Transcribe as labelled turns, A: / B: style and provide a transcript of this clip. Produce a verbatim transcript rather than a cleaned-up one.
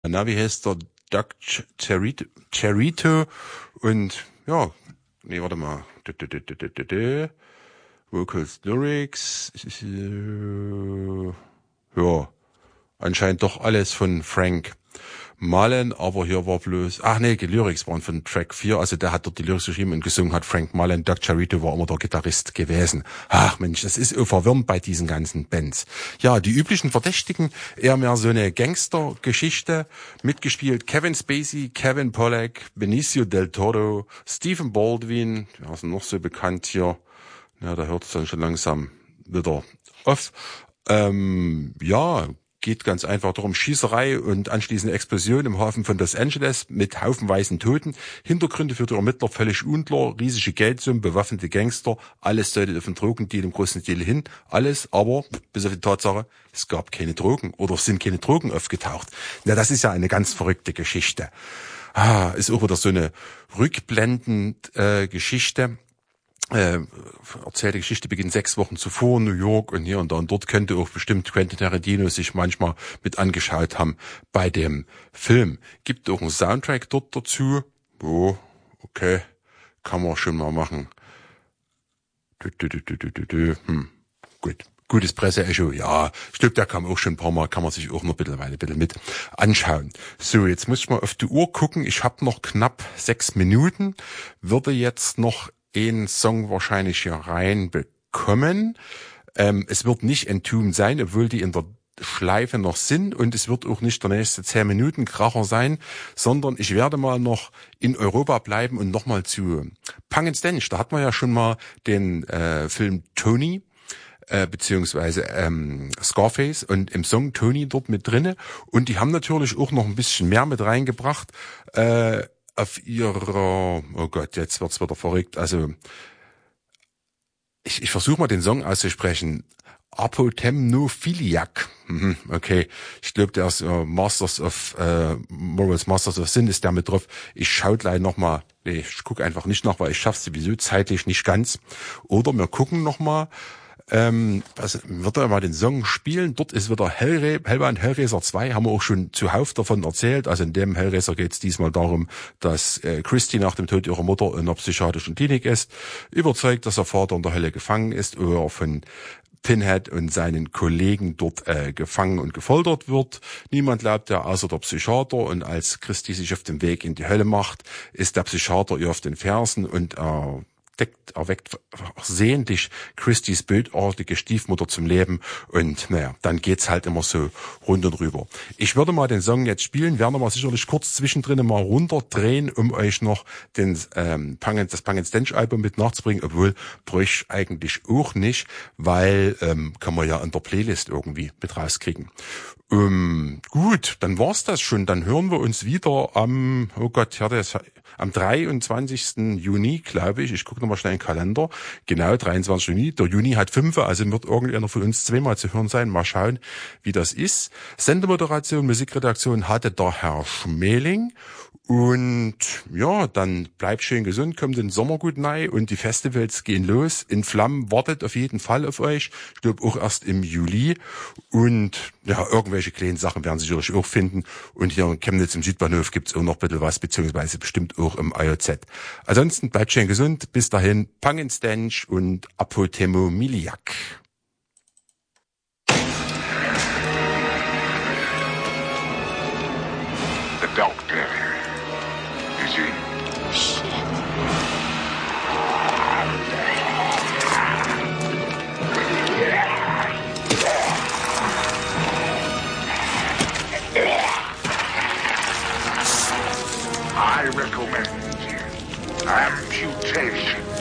A: Na, wie heißt der? Doug Cherito, Cherito und ja, nee, warte mal. Vocals, Lyrics, ja, anscheinend doch alles von Frank Mullen, aber hier war bloß, ach nee, die Lyrics waren von Track vier, also der hat dort die Lyrics geschrieben und gesungen hat Frank Mullen. Doug Cherito war immer der Gitarrist gewesen. Ach Mensch, das ist so verwirrend bei diesen ganzen Bands. Ja, die üblichen Verdächtigen, eher mehr so eine Gangster-Geschichte, mitgespielt Kevin Spacey, Kevin Pollak, Benicio del Toro, Stephen Baldwin, ja, sind noch so bekannt hier, ja, da hört es dann schon langsam wieder auf. Ähm, ja, geht ganz einfach darum, Schießerei und anschließende Explosion im Hafen von Los Angeles mit haufenweisen Toten. Hintergründe für die Ermittler völlig unklar, riesige Geldsummen, bewaffnete Gangster, alles deutet auf den Drogendeal im großen Stil hin. Alles, aber bis auf die Tatsache, es gab keine Drogen oder es sind keine Drogen aufgetaucht. Na, das ist ja eine ganz verrückte Geschichte. Ah, ist auch wieder so eine rückblendend äh, Geschichte. Äh, erzählte Geschichte beginnt sechs Wochen zuvor in New York und hier und da und dort könnte auch bestimmt Quentin Tarantino sich manchmal mit angeschaut haben bei dem Film. Gibt auch einen Soundtrack dort dazu. Oh, okay, kann man schon mal machen. Du, du, du, du, du, du. Hm. Gut. Gutes Presse-Echo, ja. Ich glaube, der kam auch schon ein paar Mal, kann man sich auch noch mittlerweile ein bisschen mit anschauen. So, jetzt muss ich mal auf die Uhr gucken. Ich habe noch knapp sechs Minuten. Würde jetzt noch einen Song wahrscheinlich hier reinbekommen. Ähm, es wird nicht Entombed sein, obwohl die in der Schleife noch sind, und es wird auch nicht der nächste zehn Minuten Kracher sein, sondern ich werde mal noch in Europa bleiben und nochmal zu Punk and Stench. Da hat man ja schon mal den äh, Film Tony äh, beziehungsweise ähm, Scarface und im Song Tony dort mit drinne, und die haben natürlich auch noch ein bisschen mehr mit reingebracht äh, auf ihrer, oh Gott, jetzt wird's wieder verrückt, also ich, ich versuche mal den Song auszusprechen. Apotemnophiliac. Mhm, okay, ich glaube, der ist äh, Masters of äh, Morals Masters of Sin ist der mit drauf. Ich schaue gleich nochmal, nee, ich gucke einfach nicht nach, weil ich schaff's sowieso zeitlich nicht ganz. Oder wir gucken nochmal, ähm, was wird er mal den Song spielen? Dort ist wieder Hellra- Hellbound Hellraiser zwei, haben wir auch schon zuhauf davon erzählt. Also in dem Hellraiser geht es diesmal darum, dass äh, Christy nach dem Tod ihrer Mutter in einer psychiatrischen Klinik ist, überzeugt, dass ihr Vater in der Hölle gefangen ist, oder von Pinhead und seinen Kollegen dort äh, gefangen und gefoltert wird. Niemand glaubt ja, außer der Psychiater, und als Christy sich auf den Weg in die Hölle macht, ist der Psychiater ihr auf den Fersen und äh, deckt, erweckt sehentlich Christys bötartige Stiefmutter zum Leben, und naja, dann geht's halt immer so rund und rüber. Ich würde mal den Song jetzt spielen, werden wir mal sicherlich kurz zwischendrin mal runterdrehen, um euch noch den ähm, Punk, das Punk and Stench Album mit nachzubringen, obwohl bräuchte ich eigentlich auch nicht, weil ähm, kann man ja in der Playlist irgendwie mit rauskriegen. Ähm, gut, dann war's das schon. Dann hören wir uns wieder am, oh Gott, ja, das, am dreiundzwanzigsten Juni, glaube ich. Ich gucke nochmal schnell in den Kalender. Genau, dreiundzwanzigsten Juni. Der Juni hat fünf, also wird irgendeiner von uns zweimal zu hören sein. Mal schauen, wie das ist. Sendemoderation, Musikredaktion hatte der Herr Schmeling. Und ja, dann bleibt schön gesund, kommt den Sommer gut rein und die Festivals gehen los. In Flammen wartet auf jeden Fall auf euch. Ich glaube auch erst im Juli. Und ja, irgendwelche kleinen Sachen werden Sie sicherlich auch finden. Und hier in Chemnitz im Südbahnhof gibt's auch noch ein bisschen was, beziehungsweise bestimmt auch im I O Z. Ansonsten bleibt schön gesund. Bis dahin, Punk and Stench und Apotemnophiliac.
B: The doctor. Is he?
C: Shit.
B: I recommend amputation.